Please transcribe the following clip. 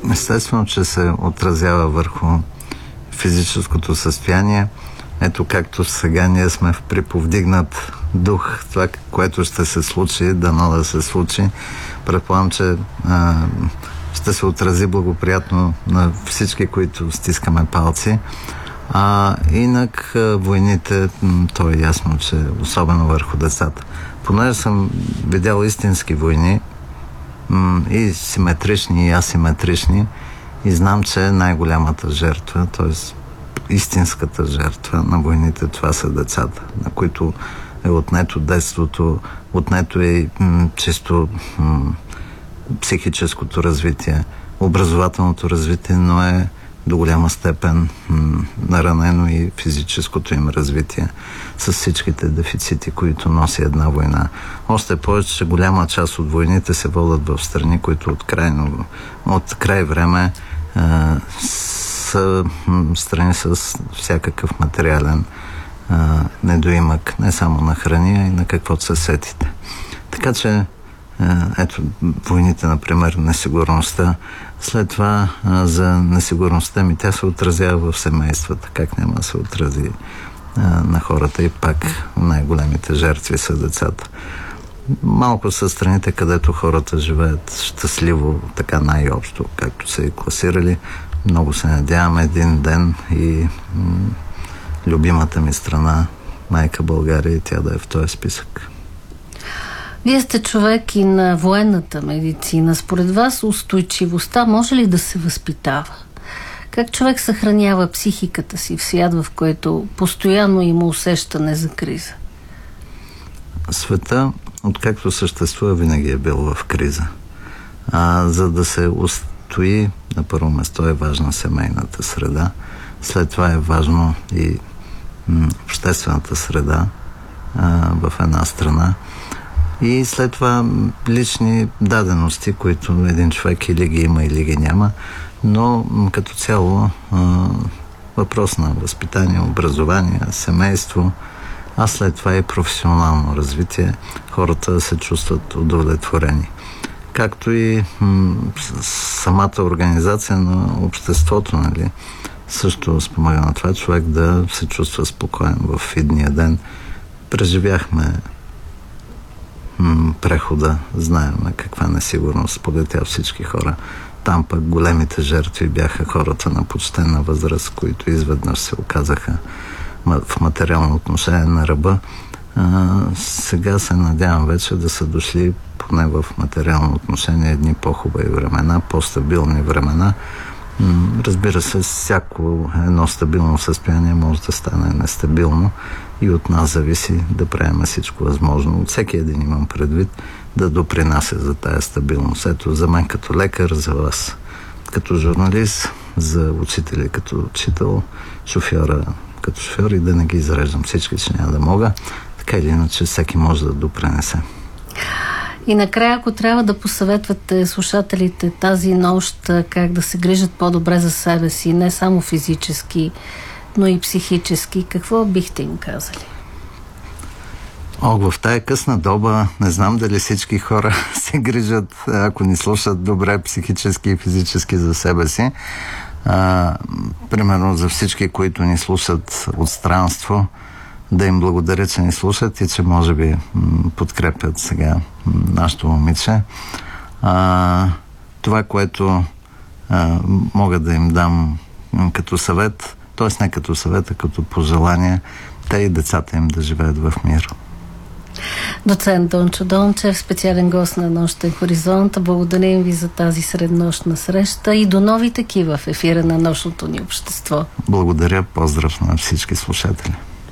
Естествено, че се отразява върху физическото състояние. Ето както сега ние сме в приповдигнат дух. Това, което ще се случи, дано да се случи. Предполагам, че ще се отрази благоприятно на всички, които стискаме палци. Инак войните, то е ясно, че особено върху децата. Понеже съм видял истински войни, и симетрични, и асиметрични, и знам, че най-голямата жертва, т.е. истинската жертва на войните, това са децата, на които е отнето детството, отнето е чисто психическото развитие, образователното развитие, но е до голяма степен наранено и физическото им развитие с всичките дефицити, които носи една война. Още повече, че голяма част от войните се водят в страни, които от край време са страни с всякакъв материален недоимък, не само на храни, а и на каквото се сетите. Така че ето войните, например, несигурността. След това за несигурността тя се отразява в семействата. Как няма да се отрази на хората, и пак най-големите жертви са децата. Малко са страните, където хората живеят щастливо, така най-общо, както са и класирали. Много се надяваме един ден и любимата ми страна, майка България, и тя да е в този списък. Вие сте човек и на военната медицина. Според вас устойчивостта може ли да се възпитава? Как човек съхранява психиката си в свят, в който постоянно има усещане за криза? Света, откакто съществува, винаги е бил в криза. За да се устои, на първо место е важна семейната среда. След това е важно и обществената среда в една страна. И след това лични дадености, които един човек или ги има, или ги няма. Но като цяло въпрос на възпитание, образование, семейство, а след това и професионално развитие, хората да се чувстват удовлетворени. Както и самата организация на обществото, нали, също спомага на това човек да се чувства спокоен в идния ден. Преживяхме прехода, знаем каква несигурност сполетя всички хора. Там пък големите жертви бяха хората на почтена възраст, които изведнъж се оказаха в материално отношение на ръба. Сега се надявам вече да са дошли поне в материално отношение едни по-хубави времена, по-стабилни времена. Разбира се, всяко едно стабилно състояние може да стане нестабилно и от нас зависи да правим всичко възможно. От всеки един имам предвид да допринася за тая стабилност. Ето, за мен като лекар, за вас като журналист, за учители като учител, шофьора като шофьор, и да не ги изреждам всички, че няма да мога. Така или иначе всеки може да допринесе. И накрая, ако трябва да посъветвате слушателите тази нощ как да се грижат по-добре за себе си, не само физически, но и психически, какво бихте им казали? В тая късна доба не знам дали всички хора се грижат, ако ни слушат добре психически и физически за себе си. Примерно за всички, които ни слушат от странство, да им благодаря, че ни слушат и че може би подкрепят сега нашето момиче. Това, което мога да им дам като съвет, т.е. не като съвет, а като пожелание, те и децата им да живеят в мир. Доцент Дончо Дончев, специален гост на Нощен хоризонт. Благодарим ви за тази среднощна среща и до нови такива в ефира на нощното ни общество. Благодаря, поздрав на всички слушатели.